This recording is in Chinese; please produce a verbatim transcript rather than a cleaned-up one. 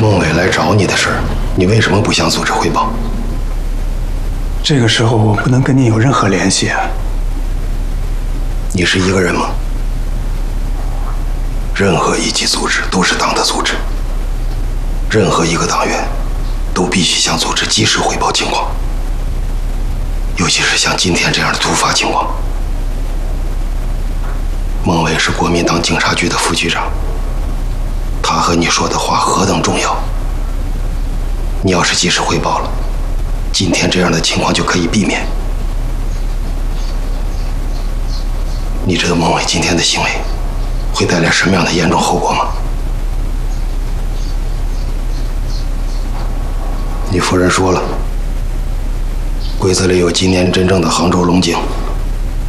孟伟来找你的事儿，你为什么不向组织汇报？ 这个时候我不能跟您有任何联系啊。 你是一个人吗？任何一级组织都是党的组织，任何一个党员都必须向组织及时汇报情况，尤其是像今天这样的突发情况。孟伟是国民党警察局的副局长，他和你说的话何等重要！你要是及时汇报了，今天这样的情况就可以避免。你知道孟伟今天的行为会带来什么样的严重后果吗？你夫人说了，规则里有今年真正的杭州龙井。